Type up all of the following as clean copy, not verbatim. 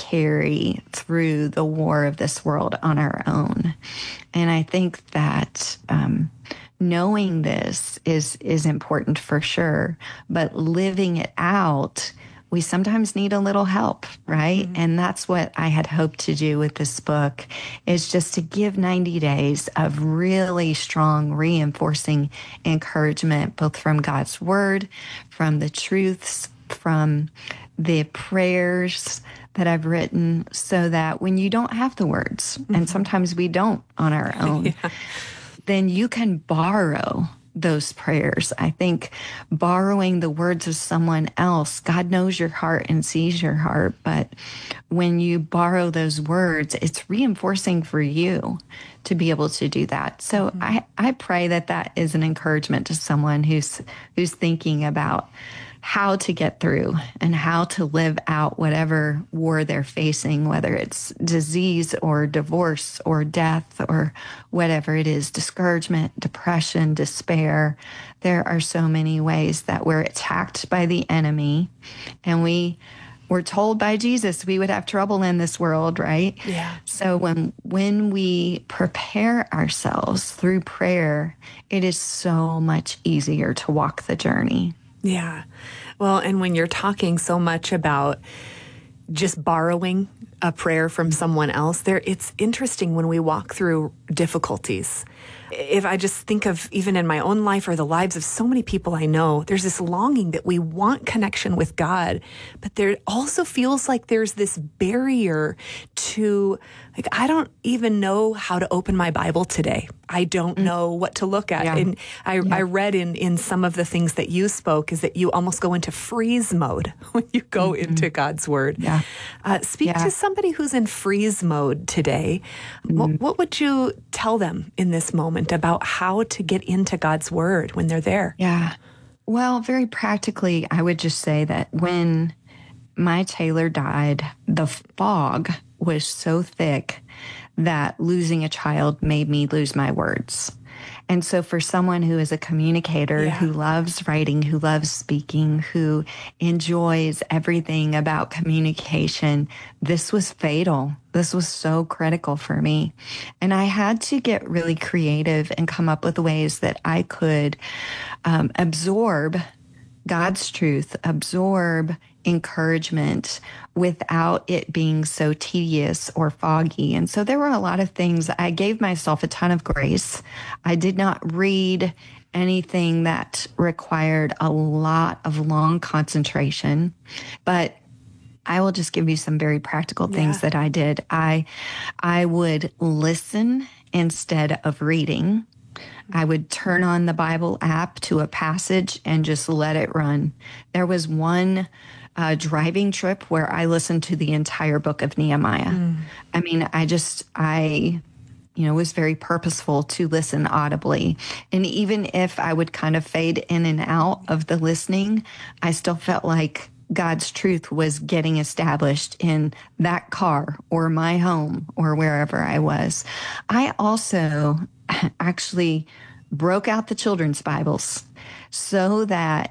carry through the war of this world on our own. And I think that knowing this is important for sure, but living it out, we sometimes need a little help, right? Mm-hmm. And that's what I had hoped to do with this book, is just to give 90 days of really strong, reinforcing encouragement, both from God's word, from the truths, from the prayers that I've written, so that when you don't have the words, mm-hmm. and sometimes we don't on our own, yeah. then you can borrow those prayers. I think borrowing the words of someone else, God knows your heart and sees your heart, but when you borrow those words, it's reinforcing for you to be able to do that. So mm-hmm. I pray that that is an encouragement to someone who's thinking about how to get through and how to live out whatever war they're facing, whether it's disease or divorce or death or whatever it is, discouragement, depression, despair. There are so many ways that we're attacked by the enemy, and we were told by Jesus we would have trouble in this world, right? Yeah. So when we prepare ourselves through prayer, it is so much easier to walk the journey. Yeah. Well, and when you're talking so much about just borrowing a prayer from someone else, it's interesting when we walk through difficulties. If I just think of even in my own life or the lives of so many people I know, there's this longing that we want connection with God, but there also feels like there's this barrier to, like, I don't even know how to open my Bible today. I don't know what to look at. Yeah. And I read in some of the things that you spoke is that you almost go into freeze mode when you go mm-hmm. into God's Word. Yeah. Speak to somebody who's in freeze mode today. Mm-hmm. What would you tell them in this moment about how to get into God's Word when they're there? Yeah. Well, very practically, I would just say that when my Taylor died, the fog was so thick that losing a child made me lose my words. And so for someone who is a communicator, who loves writing, who loves speaking, who enjoys everything about communication, this was fatal. This was so critical for me. And I had to get really creative and come up with ways that I could absorb God's truth, absorb encouragement without it being so tedious or foggy. And so there were a lot of things. I gave myself a ton of grace. I did not read anything that required a lot of long concentration, but I will just give you some very practical things that I did. I would listen instead of reading. I would turn on the Bible app to a passage and just let it run. There was one driving trip where I listened to the entire book of Nehemiah. I mean, I was very purposeful to listen audibly. And even if I would kind of fade in and out of the listening, I still felt like God's truth was getting established in that car or my home or wherever I was. I also actually broke out the children's Bibles so that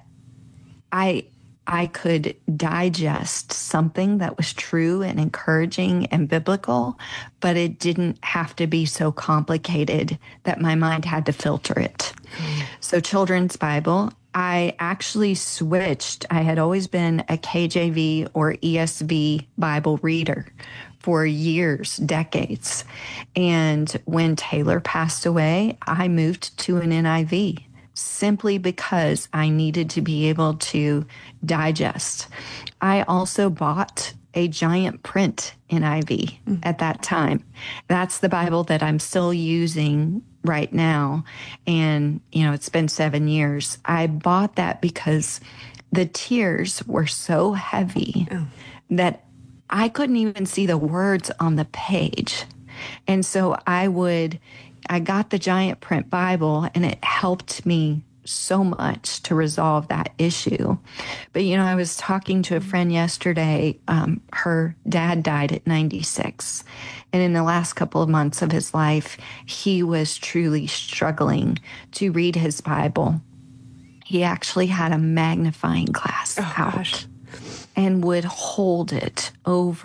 I could digest something that was true and encouraging and biblical, but it didn't have to be so complicated that my mind had to filter it. So children's Bible, I actually switched. I had always been a KJV or ESV Bible reader for years, decades. And when Taylor passed away, I moved to an NIV simply because I needed to be able to digest. I also bought a giant print NIV at that time. That's the Bible that I'm still using right now. And, it's been 7 years. I bought that because the tears were so heavy that I couldn't even see the words on the page. And so I got the giant print Bible, and it helped me so much to resolve that issue. But, I was talking to a friend yesterday. Her dad died at 96. And in the last couple of months of his life, he was truly struggling to read his Bible. He actually had a magnifying glass out and would hold it over